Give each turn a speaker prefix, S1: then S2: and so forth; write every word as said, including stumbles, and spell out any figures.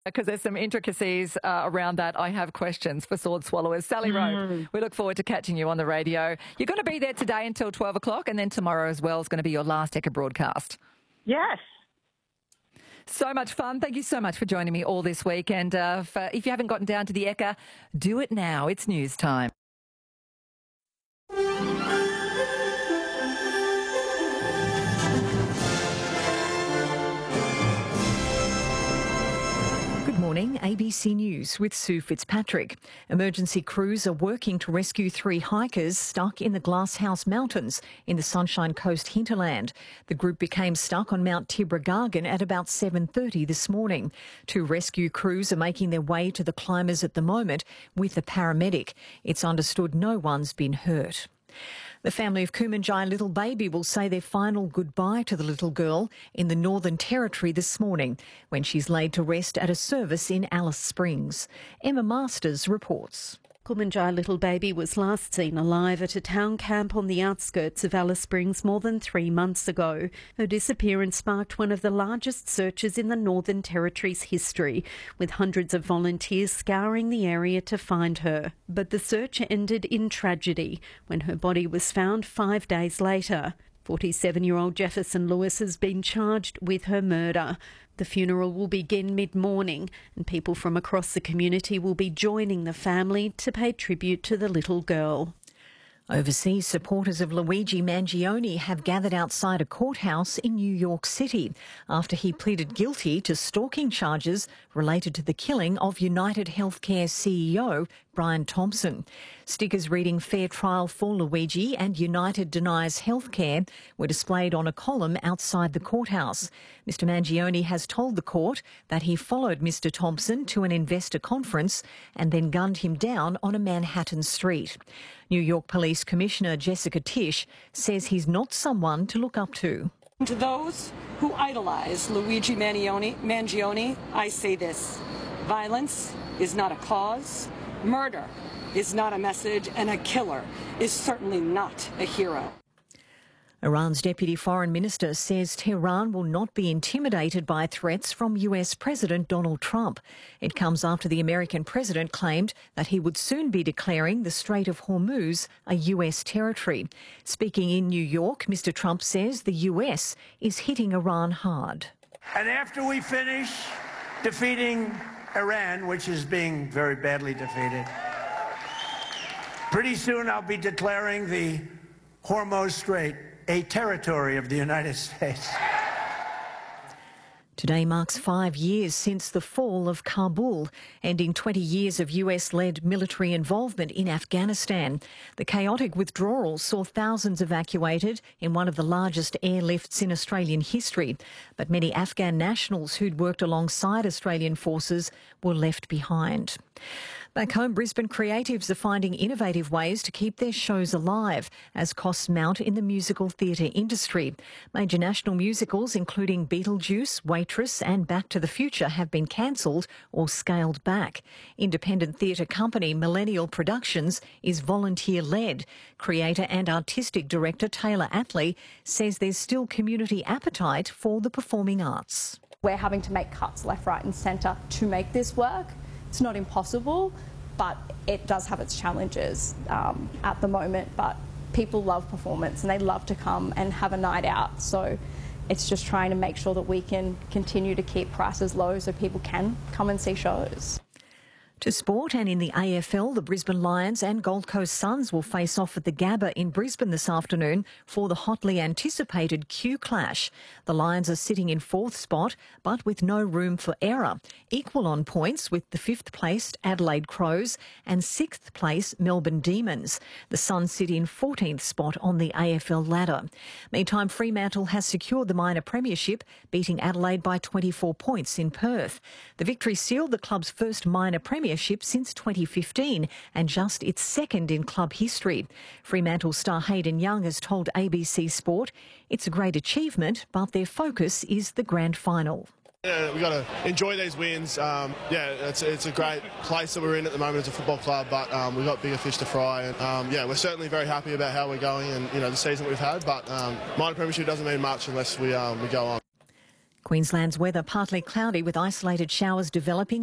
S1: Because there's some intricacies uh, around that. I have questions for sword swallowers. Sally
S2: Mm.
S1: Rowe, we look forward to catching you on the radio. You're going to be there today until twelve o'clock, and then tomorrow as well is going to be your last Ekka broadcast.
S2: Yes.
S1: So much fun. Thank you so much for joining me all this week. And uh, for, if you haven't gotten down to the Ekka, do it now. It's news time. Good morning, A B C News with Sue Fitzpatrick. Emergency crews are working to rescue three hikers stuck in the Glasshouse Mountains in the Sunshine Coast hinterland. The group became stuck on Mount Tibrogargan at about seven thirty this morning. Two rescue crews are making their way to the climbers at the moment with a paramedic. It's understood no one's been hurt. The family of Kumanjai Little Baby will say their final goodbye to the little girl in the Northern Territory this morning when she's laid to rest at a service in Alice Springs. Emma Masters reports.
S3: Kumanjai Little Baby was last seen alive at a town camp on the outskirts of Alice Springs more than three months ago. Her disappearance sparked one of the largest searches in the Northern Territory's history, with hundreds of volunteers scouring the area to find her. But the search ended in tragedy when her body was found five days later. forty-seven-year-old Jefferson Lewis has been charged with her murder. The funeral will begin mid-morning and people from across the community will be joining the family to pay tribute to the little girl.
S1: Overseas supporters of Luigi Mangione have gathered outside a courthouse in New York City after he pleaded guilty to stalking charges related to the killing of United Healthcare C E O Brian Thompson. Stickers reading "Fair Trial for Luigi" and "United Denies Healthcare" were displayed on a column outside the courthouse. Mister Mangione has told the court that he followed Mister Thompson to an investor conference and then gunned him down on a Manhattan street. New York Police Commissioner Jessica Tisch says he's not someone to look up to.
S4: To those who idolize Luigi Mangione, Mangione, I say this: violence is not a cause, murder is not a message, and a killer is certainly not a hero.
S1: Iran's Deputy Foreign Minister says Tehran will not be intimidated by threats from U S President Donald Trump. It comes after the American president claimed that he would soon be declaring the Strait of Hormuz a U S territory. Speaking in New York, Mister Trump says the U S is hitting Iran hard.
S5: And after we finish defeating Iran, which is being very badly defeated, pretty soon I'll be declaring the Hormuz Strait a territory of the United States.
S1: Today marks five years since the fall of Kabul, ending twenty years of U S-led military involvement in Afghanistan. The chaotic withdrawal saw thousands evacuated in one of the largest airlifts in Australian history. But many Afghan nationals who'd worked alongside Australian forces were left behind. Back home, Brisbane creatives are finding innovative ways to keep their shows alive as costs mount in the musical theatre industry. Major national musicals, including Beetlejuice, Waitress and Back to the Future, have been cancelled or scaled back. Independent theatre company Millennial Productions is volunteer-led. Creator and artistic director Taylor Attlee says there's still community appetite for the performing arts.
S6: We're having to make cuts left, right and centre to make this work. It's not impossible, but it does have its challenges um, at the moment. But people love performance and they love to come and have a night out. So it's just trying to make sure that we can continue to keep prices low so people can come and see shows. To sport, and in the A F L, the Brisbane Lions and Gold Coast Suns will face off at the Gabba in Brisbane this afternoon for the hotly anticipated Q Clash. The Lions are sitting in fourth spot, but with no room for error. Equal on points with the fifth placed Adelaide Crows and sixth place Melbourne Demons. The Suns sit in fourteenth spot on the A F L ladder. Meantime, Fremantle has secured the minor premiership, beating Adelaide by twenty-four points in Perth. The victory sealed the club's first minor premiership since twenty fifteen and just its second in club history. Fremantle star Hayden Young has told A B C Sport it's a great achievement, but their focus is the grand final.
S7: Yeah, we've got to enjoy these wins. Um, yeah, it's, it's a great place that we're in at the moment as a football club, but um, we've got bigger fish to fry. And um, yeah, we're certainly very happy about how we're going and you know the season we've had. But um, minor premiership doesn't mean much unless we um, we go on.
S1: Queensland's weather partly cloudy with isolated showers developing.